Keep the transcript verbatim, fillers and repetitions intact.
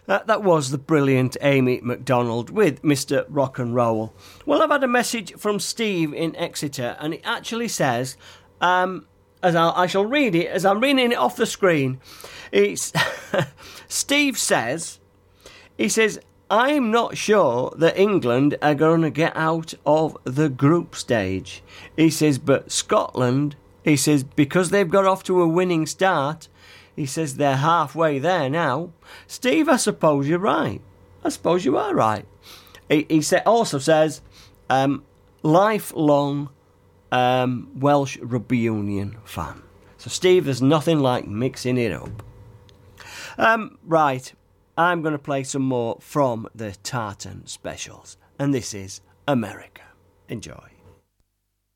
Uh, that was the brilliant Amy MacDonald with Mister Rock and Roll. Well, I've had a message from Steve in Exeter, and it actually says, um, as I, I shall read it, as I'm reading it off the screen, it's Steve says, he says, I'm not sure that England are going to get out of the group stage. He says, but Scotland, he says, because they've got off to a winning start, he says they're halfway there now. Steve, I suppose you're right. I suppose you are right. He, he sa- also says, um, lifelong um, Welsh Rugby Union fan. So, Steve, there's nothing like mixing it up. Um, right, I'm going to play some more from the Tartan Specials. And this is America. Enjoy.